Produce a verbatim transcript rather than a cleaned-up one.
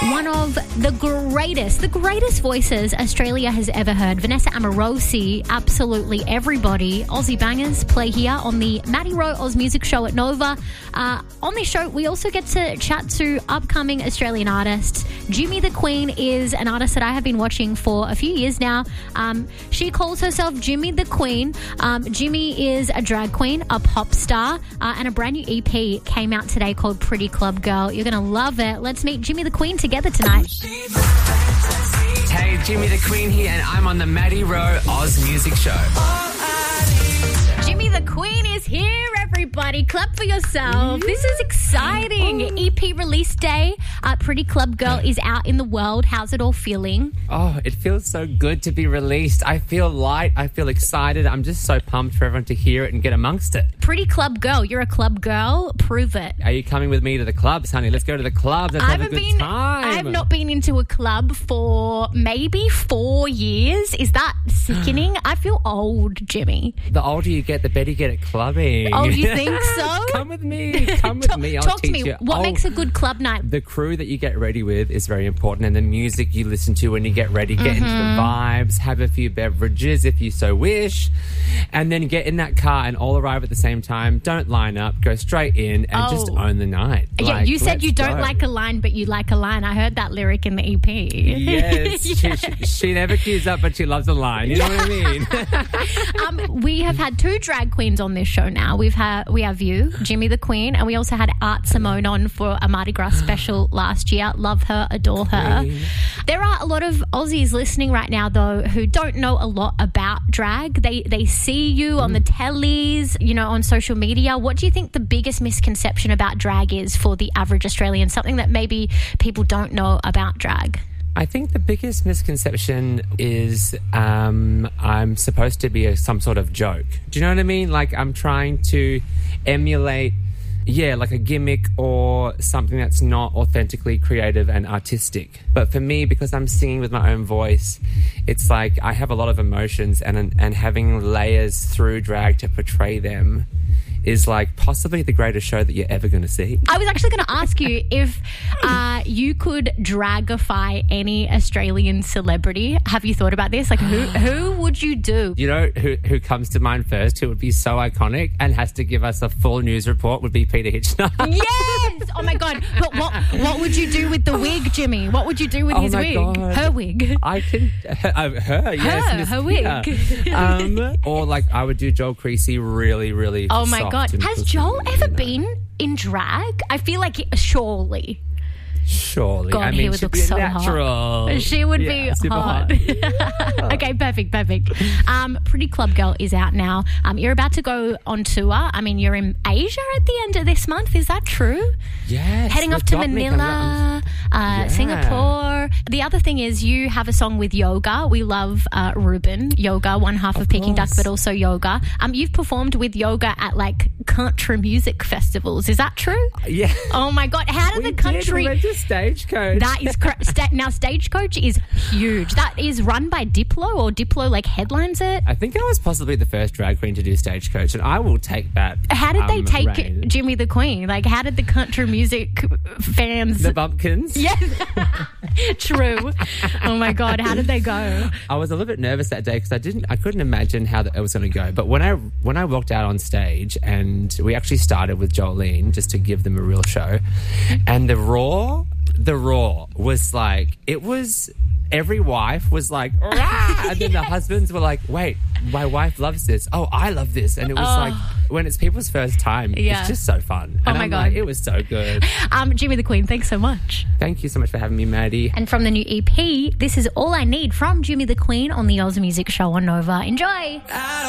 One of the greatest, the greatest voices Australia has ever heard. Vanessa Amorosi, absolutely everybody. Aussie bangers play here on the Maddie Rowe Oz Music Show at Nova. Uh, on this show, we also get to chat to upcoming Australian artists. Jimmy the Queen is an artist that I have been watching for a few years now. Um, she calls herself Jimmy the Queen. Um, Jimmy is a drag queen, a pop star, uh, and a brand new E P came out today called Pretty Club Girl. You're going to love it. Let's meet Jimmy the Queen together tonight. Hey, Jimmy the Queen here, and I'm on the Maddie Rowe Oz Music Show. Jimmy the Queen is here, everybody. Clap for yourself. This is exciting. E P release day. Uh, Pretty Club Girl is out in the world. How's it all feeling? Oh, it feels so good to be released. I feel light. I feel excited. I'm just so pumped for everyone to hear it and get amongst it. Pretty Club Girl. You're a club girl. Prove it. Are you coming with me to the clubs, honey? Let's go to the clubs. Let's I have a haven't good been. time. I have not been into a club for maybe four years. Is that sickening? I feel old, Jimmy. The older you get, the better you get at clubbing. Oh, you think so? Come with me. Come with talk, me. I'll talk teach to me. you. What oh, makes a good club night? The crew that you get ready with is very important, and the music you listen to when you get ready. Get Mm-hmm. into the vibes, have a few beverages if you so wish, and then get in that car and all arrive at the same time. Don't line up. Go straight in and Oh. just own the night. Yeah, Like, you said let's you don't go. like a line, but you like a line. I heard that lyric in the E P. Yes, Yeah. she, she, she never queues up, but she loves a line. You know what I mean? Um, we have had two drag queens on this show now. We've had we have you, Jimmy the Queen, and we also had Art Simone on for a Mardi Gras special last year. Love her, adore her. Queen. There are a lot of Aussies listening right now, though, who don't know a lot about drag. They they see you on the tellies, you know, on social media. What do you think the biggest misconception about drag is for the average Australian? Something that maybe people don't know about drag? I think the biggest misconception is um, I'm supposed to be a, some sort of joke. Do you know what I mean? Like I'm trying to emulate, yeah, like a gimmick or something that's not authentically creative and artistic. But for me, because I'm singing with my own voice, it's like I have a lot of emotions, and and having layers through drag to portray them is like possibly the greatest show that you're ever going to see. I was actually going to ask you if uh, you could dragify any Australian celebrity. Have you thought about this? Like, who who would you do? You know who who comes to mind first, who would be so iconic and has to give us a full news report, would be Peter Hitchner. Yes! Oh, my God. But what what would you do with the wig, Jimmy? What would you do with Oh his my wig? God. Her wig. I can... Her, uh, her yes. Her, Miss her Peter. wig. Um, or like I would do Joel Creasy really, really Oh, my soft God. and Has pussy, Joel you ever know. been in drag? I feel like, it, surely. Surely. God, I mean, he would she'd look be so natural. hot. She would Yeah, be super hot. hot. Okay, perfect, perfect. Um, Pretty Club Girl is out now. Um, you're about to go on tour. I mean, you're in Asia at the end of this month. Is that true? Yes. Heading with off to Dotnik, I'm Manila, uh, Yeah. Singapore. The other thing is you have a song with Yoga. We love uh, Ruben, Yoga, one half of, Of Peking Duck, course. but also Yoga. Um, you've performed with Yoga at like country music festivals. Is that true? Yeah. Oh my God! How did We the country? Did. We went to Stagecoach. That is cra- sta- now Stagecoach is huge. That is run by Diplo, or Diplo like headlines it. I think I was possibly the first drag queen to do Stagecoach, and I will take that. How did they um, take reign. Jimmy the Queen? Like, how did the country music fans? The Bumpkins? Yes, true. Oh my God, how did they go? I was a little bit nervous that day because I didn't, I couldn't imagine how it was going to go. But when I when I walked out on stage, and we actually started with Jolene just to give them a real show, and the raw, the raw was like, it was. Every wife was like, "Rah!" And then the husbands were like, wait, my wife loves this. Oh, I love this. And it was Oh. like, when it's people's first time, Yeah. it's just so fun. Oh And my I'm God. like, it was so good. Um, Jimmy the Queen, thanks so much. Thank you so much for having me, Maddie. And from the new E P, this is All I Need from Jimmy the Queen on the Oz Music Show on Nova. Enjoy.